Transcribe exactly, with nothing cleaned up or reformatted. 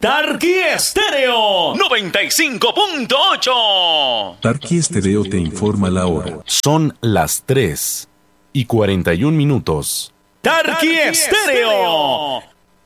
Tarqui Estéreo noventa y cinco punto ocho. Tarqui Estéreo te informa la hora. Son las tres y cuarenta y un minutos. Tarqui Estéreo,